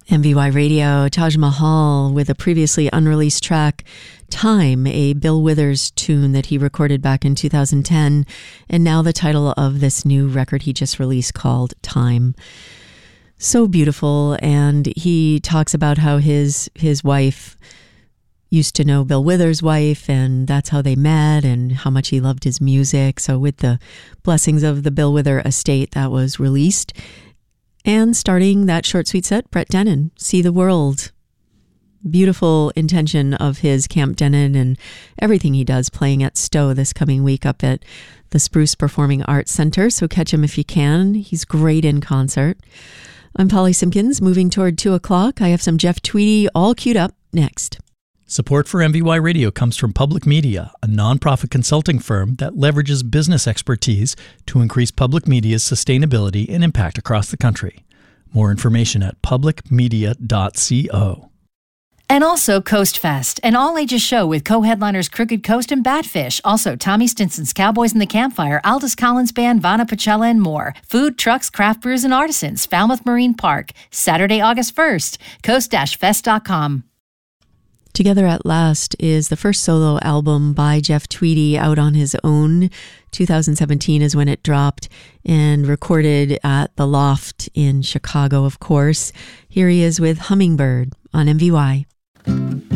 MVY Radio, Taj Mahal with a previously unreleased track, Time, a Bill Withers tune that he recorded back in 2010, and now the title of this new record he just released called Time. So beautiful, and he talks about how his wife used to know Bill Withers' wife, and that's how they met, and how much he loved his music. So with the blessings of the Bill Withers estate, that was released. And starting that short, sweet set, Brett Dennen, See the World. Beautiful intention of his, Camp Dennen, and everything he does, playing at Stowe this coming week up at the Spruce Performing Arts Center. So catch him if you can. He's great in concert. I'm Polly Simpkins, moving toward 2 o'clock. I have some Jeff Tweedy all queued up next. Support for MVY Radio comes from Public Media, a nonprofit consulting firm that leverages business expertise to increase public media's sustainability and impact across the country. More information at publicmedia.co. And also Coast Fest, an all-ages show with co-headliners Crooked Coast and Batfish. Also Tommy Stinson's Cowboys in the Campfire, Aldous Collins Band, Vana Pachella, and more. Food, trucks, craft brews, and artisans. Falmouth Marine Park, Saturday, August 1st. coast-fest.com. Together at Last is the first solo album by Jeff Tweedy out on his own. 2017 is when it dropped, and recorded at The Loft in Chicago, of course. Here he is with Hummingbird on MVY.